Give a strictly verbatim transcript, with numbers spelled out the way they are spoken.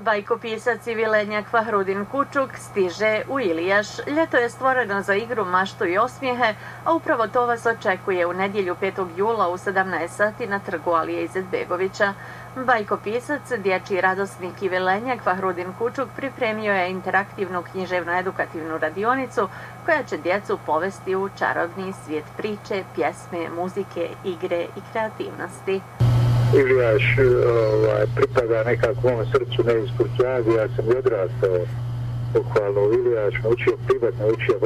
Bajkopisac i vilenjak Fahrudin Kučuk stiže u Ilijaš. Ljeto je stvoreno za igru, maštu i osmijehe, a upravo to vas očekuje u nedjelju petog jula u sedamnaest sati na trgu Alije Izetbegovića. Bajkopisac, dječji radosnik i vilenjak Fahrudin Kučuk pripremio je interaktivnu književno-edukativnu radionicu koja će djecu povesti u čarobni svijet priče, pjesme, muzike, igre i kreativnosti. Ilijaš ovaj, pripada nekako mom srcu, ne iz Kurtjagi, ja sam i odrastao pohvalno u Ilijaš, naučio privat, naučio